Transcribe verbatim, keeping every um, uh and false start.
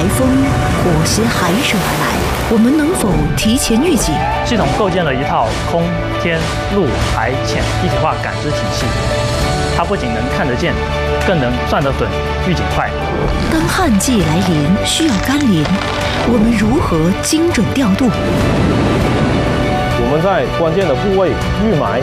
风、火石寒水而来，我们能否提前预警？ 系统构建了一套空天陆海潜一体化感知体系，它不仅能看得见，更能算得准、预警快。 当旱季来临，需要甘霖，我们如何精准调度？ 我们在关键的部位预埋